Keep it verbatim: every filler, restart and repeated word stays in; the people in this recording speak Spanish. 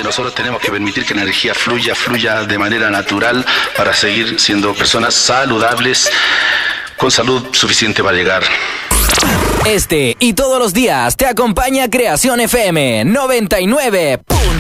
nosotros tenemos que permitir que la energía fluya, fluya de manera natural para seguir siendo personas saludables, con salud suficiente para llegar. Este y todos los días te acompaña Creación F M noventa y nueve.